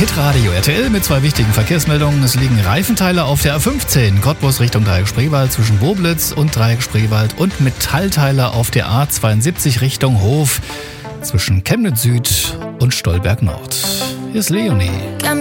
Hitradio RTL mit 2 wichtigen Verkehrsmeldungen. Es liegen Reifenteile auf der A15 Cottbus Richtung Dreieck-Spreewald zwischen Boblitz und Dreieck-Spreewald und Metallteile auf der A72 Richtung Hof zwischen Chemnitz Süd und Stolberg Nord. Hier ist Leonie.